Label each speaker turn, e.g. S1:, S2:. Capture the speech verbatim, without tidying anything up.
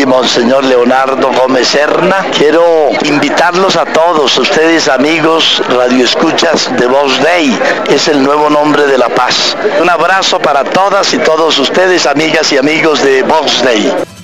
S1: Monseñor Leonardo Gómez Serna. Quiero invitarlos a todos, ustedes amigos radioescuchas de Voz Dei, es el nuevo nombre de la paz. Un abrazo para todas y todos ustedes, amigas y amigos de Voz Dei.